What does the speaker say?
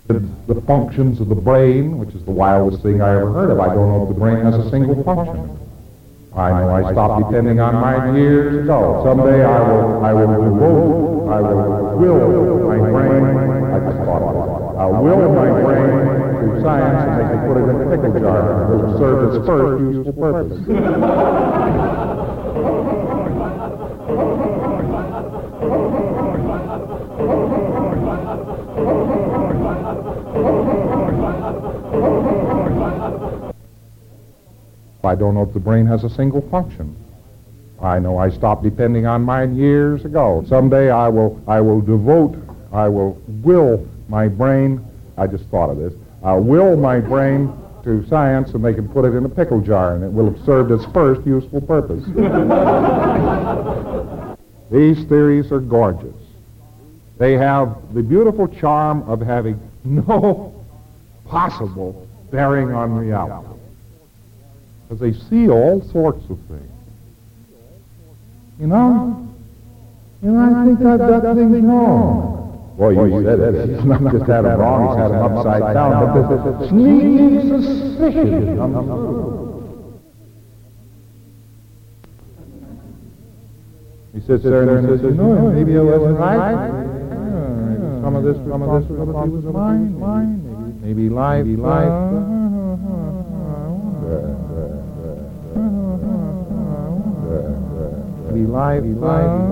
the functions of the brain, which is the wildest thing I ever heard of. I don't know if the brain has a single function. I know I stopped depending on mine years ago. Someday I will will my brain, I just thought of it. I'll will my brain to science and they can put it in a pickle jar. It will serve its first useful purpose. I don't know if the brain has a single function. I know I stopped depending on mine years ago. Someday I will will my brain, I just thought of this, I'll will my brain to science and they can put it in a pickle jar and it will have served its first useful purpose. These theories are gorgeous. They have the beautiful charm of having no possible bearing on reality. Because they see all sorts of things. You know, I think I've got things wrong. Well, you said it. He's not just had them wrong, he's had them upside down. But there's a sneaking suspicion comes through. He sits there and says, no, maybe I wasn't right. Some of this was mine. Maybe life. Be live.